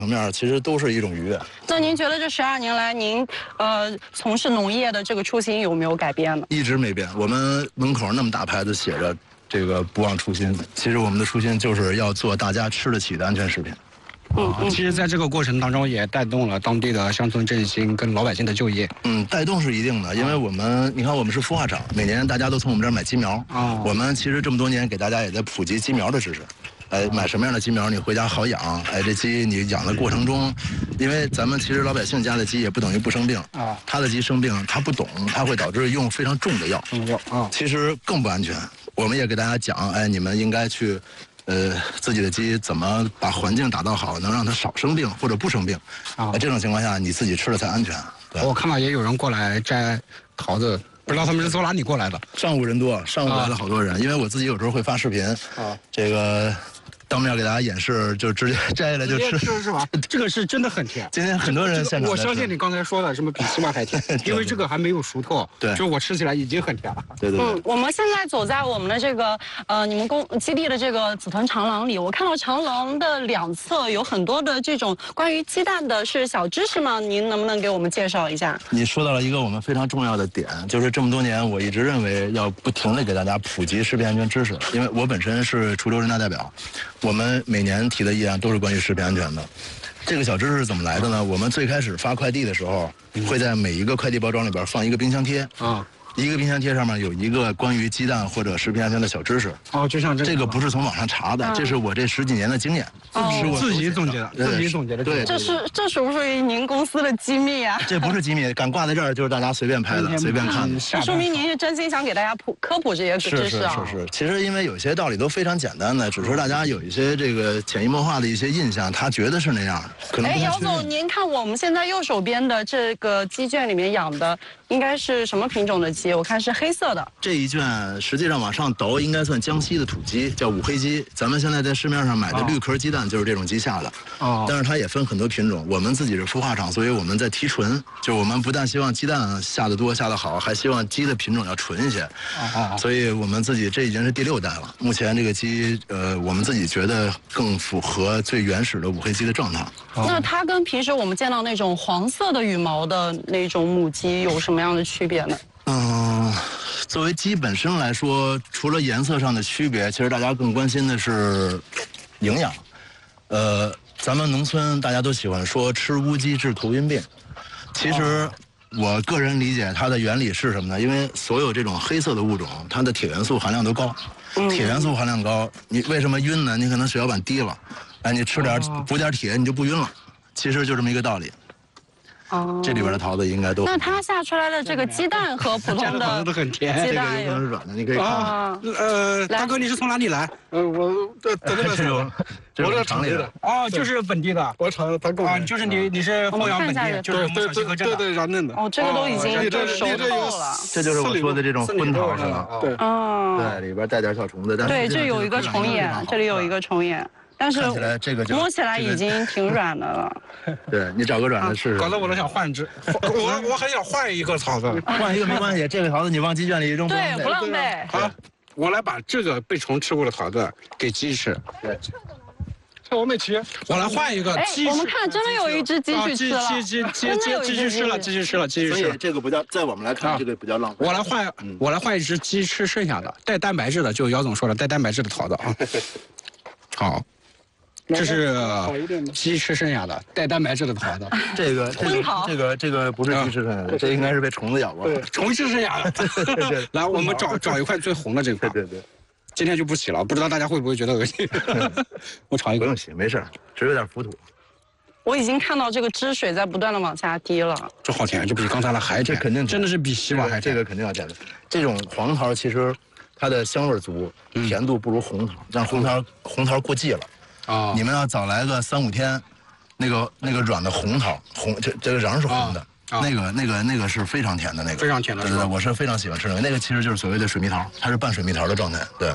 层面其实都是一种愉悦。 那您觉得这12年来，您从事农业的这个初心有没有改变呢？ 一直没变。我们门口那么大牌子写着这个不忘初心，其实我们的初心就是要做大家吃得起的安全食品。 其实在这个过程当中也带动了当地的乡村振兴跟老百姓的就业。 带动是一定的，因为你看我们是孵化场，每年大家都从我们这儿买鸡苗。我们其实这么多年给大家也在普及鸡苗的知识。买什么样的鸡苗你回家好养？这鸡你养的过程中，因为咱们其实老百姓家的鸡也不等于不生病他的鸡生病他不懂，他会导致用非常重的药。其实更不安全。我们也给大家讲，你们应该去。自己的鸡怎么把环境打造好，能让它少生病或者不生病这种情况下你自己吃的才安全。 我看到也有人过来摘桃子，不知道他们是从哪里过来的。 上午人多，上午来了好多人，因为我自己有时候会发视频这个当面给大家演示，就直接摘下来就吃， 是吧？这个是真的很甜。 今天很多人现场， 我相信你刚才说的什么比西瓜还甜，因为这个还没有熟透， 对， 就是我吃起来已经很甜了。 对。 我们现在走在我们的这个你们基地的这个紫藤长廊里，我看到长廊的两侧有很多的这种关于鸡蛋的是小知识吗？您能不能给我们介绍一下？ 你说到了一个我们非常重要的点，就是这么多年我一直认为要不停地给大家普及食品安全知识，因为我本身是滁州人大代表。我们每年提的议案都是关于食品安全的。这个小知识是怎么来的呢？我们最开始发快递的时候，会在每一个快递包装里边放一个冰箱贴一个冰箱贴上面有一个关于鸡蛋或者食品安全的小知识。 就像这个不是从网上查的，这是我这10几年的经验，是我自己总结的。 对， 这属不属于您公司的机密啊？ 这不是机密，敢挂在这儿就是大家随便拍的，随便看的。 说明您是真心想给大家科普这些知识啊。 是。其实因为有些道理都非常简单的，只是大家有一些这个潜移默化的一些印象，他觉得是那样。 姚总，您看我们现在右手边的这个鸡圈里面养的应该是什么品种的鸡？我看是黑色的。这一圈实际上往上倒应该算江西的土鸡，叫五黑鸡。咱们现在在市面上买的绿壳鸡蛋就是这种鸡下的。但是它也分很多品种。我们自己是孵化场，所以我们在提纯，就我们不但希望鸡蛋下得多下得好，还希望鸡的品种要纯一些。所以我们自己这已经是第6代了。目前这个鸡，我们自己觉得更符合最原始的五黑鸡的状态。 那它跟平时我们见到那种黄色的羽毛的那种母鸡有什么样的区别呢？ 作为鸡本身来说，除了颜色上的区别，其实大家更关心的是营养。咱们农村大家都喜欢说吃乌鸡治头晕病，其实我个人理解它的原理是什么呢？因为所有这种黑色的物种，它的铁元素含量都高，铁元素含量高，你为什么晕呢？你可能血小板低了，你吃点补点铁，你就不晕了，其实就这么一个道理。这里边的桃子应该都。 那它下出来的这个鸡蛋和普通的桃子都很甜， 鸡蛋有可能是软的，你可以看。 大哥，你是从哪里来？ 我在这厂里的。 就是本地的。 我厂他跟就是你是阜阳本地，就是我们小西河镇的。 对，然嫩的。 这个都已经熟透了。 这就是我说的这种荤桃是吧？对，里边带点小虫子，但是对，这有一个虫眼，这里有一个虫眼。但是摸起来已经挺软的了。 对，你找个软的试试。 搞得我都想换只，我很想换一个桃子。 换一个没关系，这个桃子你往鸡圈里一扔， 对，不浪费。 好，我来把这个被虫吃过的桃子给鸡吃。 对， 这我没吃。 我来换一个鸡。 我们看，真的有一只鸡去吃了。 鸡去吃了，继续吃了。 所以这个不叫，在我们来看，这个不叫浪费。 我来换一只鸡吃剩下的带蛋白质的，就姚总说了，带蛋白质的桃子啊。好。这是鸡吃剩下的带蛋白质的桃子， 这个不是鸡吃剩下的，这应该是被虫子咬过。 虫吃剩下的。对。来，我们找一块最红的这块。 对。 今天就不洗了，不知道大家会不会觉得恶心。我尝一个。 不用洗，没事，只有点浮土。 我已经看到这个汁水在不断的往下滴了。 这好甜，这比刚才的还甜。 这肯定真的是比西瓜还甜。 这个肯定要甜的。这种黄桃其实它的香味足，甜度不如红桃，让红桃过季了。你们要早来个3、5天，那个软的红桃，这个瓤是红的，那个是非常甜的那个， 非常甜的。 对，我是非常喜欢吃那个其实就是所谓的水蜜桃，它是半水蜜桃的状态。对，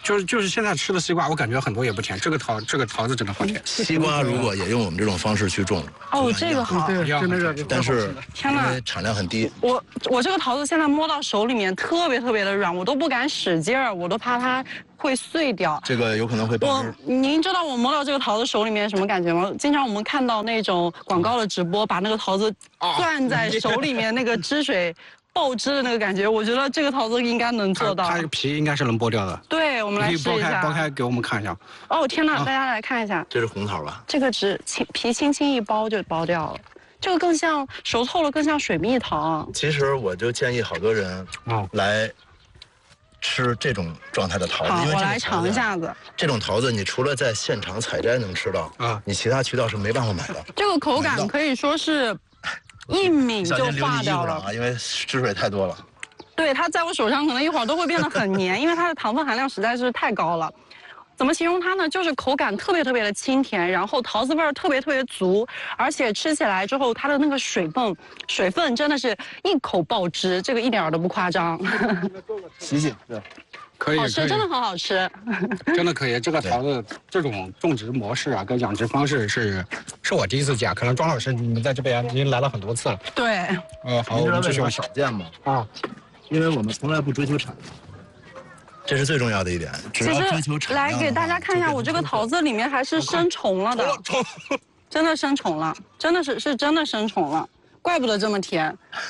就是现在吃的西瓜，我感觉很多也不甜，这个桃子真的好甜。 西瓜如果也用我们这种方式去种， 哦，这个好。 对，就那个。 但是天哪， 因为产量很低。 我这个桃子现在摸到手里面特别特别的软，我都不敢使劲儿，我都怕它会碎掉。 这个有可能会爆汁。 您知道我摸到这个桃子手里面什么感觉吗？经常我们看到那种广告的直播，把那个桃子攥在手里面，那个汁水爆汁的那个感觉，我觉得这个桃子应该能做到。 它这个皮应该是能剥掉的。 对，我们来试一下。 剥开给我们看一下。 哦天哪，大家来看一下。 这是红桃吧？ 这个皮轻轻一剥就剥掉了。这个更像熟透了，更像水蜜桃。 其实我就建议好多人来吃这种状态的桃子，因为我来尝一下子。 这种桃子你除了在现场采摘能吃到你其他渠道是没办法买的。 这个口感可以说是一抿就化掉了啊，因为汁水太多了。 对，它在我手上可能一会儿都会变得很黏，因为它的糖分含量实在是太高了。怎么形容它呢？就是口感特别特别的清甜，然后桃子味儿特别特别足，而且吃起来之后它的那个水分真的是一口爆汁，这个一点都不夸张。 洗洗，对， 可以， 好吃，真的很好吃， 真的可以。这个桃子这种种植模式啊，跟养殖方式是我第一次见，可能庄老师你们在这边已经来了很多次了。 对。 好，我们继续往少见吗？ 因为我们从来不追求产量。 这是最重要的一点，只要追求产量。 来给大家看一下，我这个桃子里面还是生虫了的，真的生虫了，真的是真的生虫了，怪不得这么甜。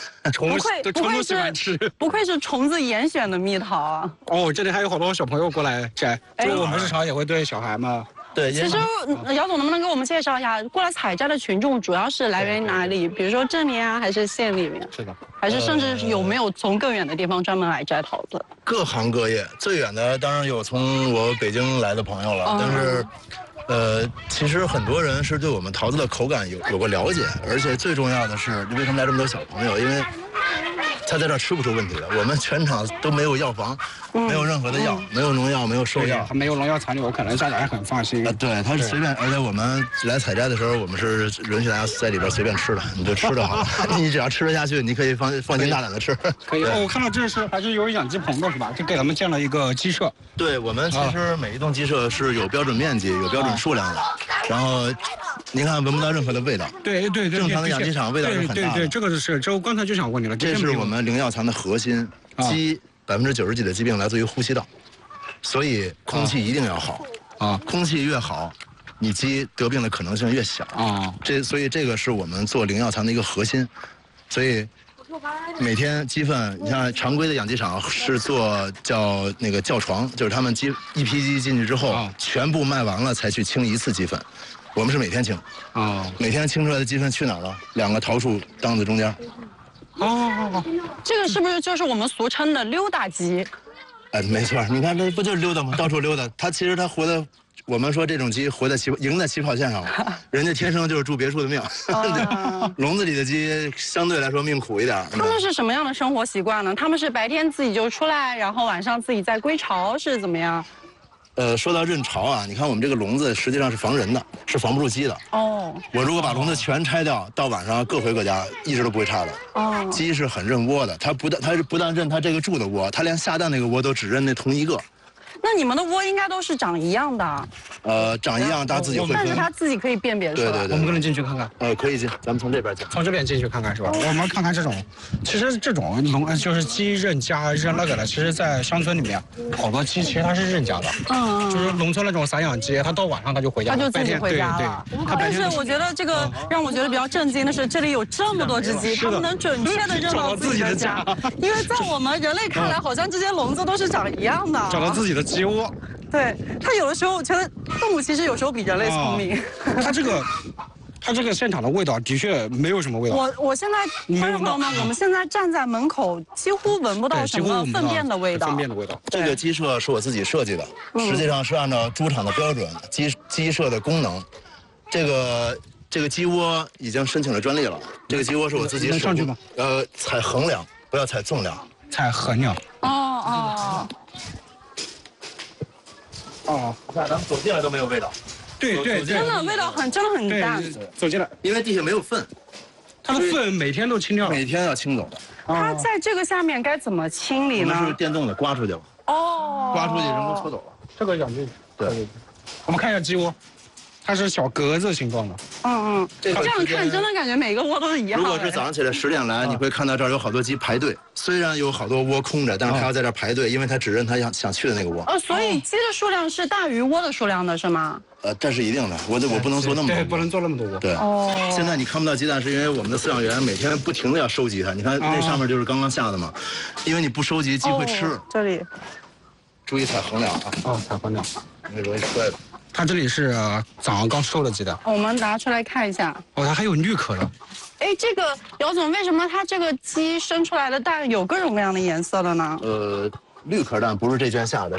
不愧是虫子严选的蜜桃啊！ 哦，这里还有好多小朋友过来摘，这个我们日常也会对小孩们。 对， 其实姚总能不能给我们介绍一下，过来采摘的群众主要是来源于哪里？比如说镇里啊，还是县里面？ 是的。 还是甚至有没有从更远的地方专门来摘桃子？ 各行各业，最远的当然有从我北京来的朋友了，但是，其实很多人是对我们桃子的口感有过了解，而且最重要的是，为什么来这么多小朋友？因为他在这儿吃不出问题来。我们全场都没有药房，没有任何的药，没有农药，没有兽药， 没有农药残留，可能家长也很放心。 对，他是随便，而且我们来采摘的时候，我们是允许大家在里边随便吃的，你就吃就好了。你只要吃得下去，你可以放心大胆的吃。 可以。我看到这是还是有养鸡棚的是吧？就给他们建了一个鸡舍。 对，我们其实每一栋鸡舍是有标准面积、有标准数量的，然后您看闻不到任何的味道。 对，正常的养鸡场味道是很大的。 对，这个是，我刚才就想问你了， 这是我们灵药藏的核心。鸡90%几的疾病来自于呼吸道，所以空气一定要好空气越好，你鸡得病的可能性越小所以这个是我们做灵药藏的一个核心。所以每天鸡粪，你像常规的养鸡场是做叫那个叫床，就是他们一批鸡进去之后，全部卖完了才去清一次鸡粪。我们是每天清每天清出来的鸡粪去哪儿了？2个桃树档子中间。 这个是不是就是我们俗称的溜达鸡？ 没错，你看这不就是溜达吗？到处溜达。它其实它活的，我们说这种鸡活在赢在起跑线上了，人家天生就是住别墅的命。笼子里的鸡相对来说命苦一点。 他们是什么样的生活习惯呢？他们是白天自己就出来，然后晚上自己再归巢，是怎么样？ 说到认巢啊，你看我们这个笼子实际上是防人的，是防不住鸡的。我如果把笼子全拆掉，到晚上各回各家，一直都不会差的。鸡是很认窝的，它不但认它这个住的窝，它连下蛋那个窝都只认那同一个。 那你们的窝应该都是长一样的。 长一样，大家自己会分。 但是它自己可以辨别出来。 对， 我们可能进去看看。 可以进，咱们从这边进。 从这边进去看看是吧？我们看看这种，其实这种就是鸡认家认那个的，其实，在乡村里面，好多鸡其实它是认家的。就是农村那种散养鸡，它到晚上它就回家， 它就自己回家了。但是我觉得这个让我觉得比较震惊的是，这里有这么多只鸡，它们能准确的认到自己的家。因为在我们人类看来，好像这些笼子都是长一样的。 找到自己的鸡窝。 对，它有的时候，我觉得动物其实有时候比人类聪明。 它这个现场的味道的确没有什么味道。 我现在，观众朋友们，我们现在站在门口，几乎闻不到什么粪便的味道。 粪便的味道。 这个鸡舍是我自己设计的，实际上是按照猪场的标准，鸡舍的功能。这个鸡窝已经申请了专利了。这个鸡窝是我自己上去吗？ 采横梁，不要采纵梁。 采横梁。 你看咱们走进来都没有味道。 对， 真的味道真的很淡。 走进来， 因为地下没有粪， 它的粪每天都清掉了， 每天要清走的。 它在这个下面该怎么清理呢？ 我们是电动的，刮出去了。刮出去人工抽走了。 这个养鸡。 对， 我们看一下鸡窝，它是小格子形状的。 这样看真的感觉每个窝都是一样。 如果是早上起来10点来，你会看到这儿有好多鸡排队。虽然有好多窝空着，但是它要在这儿排队，因为它只认它想去的那个窝。 所以鸡的数量是大于窝的数量的，是吗？ 这是一定的，我不能做那么多。 对，不能做那么多窝。 对。现在你看不到鸡蛋，是因为我们的饲养员每天不停的要收集它。你看那上面就是刚刚下的嘛，因为你不收集，鸡会吃。 这里。 注意踩横梁啊！ 踩横梁， 那容易摔的。 它这里是早上刚收的鸡蛋。 我们拿出来看一下。 它还有绿壳的。 哎，这个姚总，为什么它这个鸡生出来的蛋有各种各样的颜色的呢？ 绿壳蛋不是这圈下的。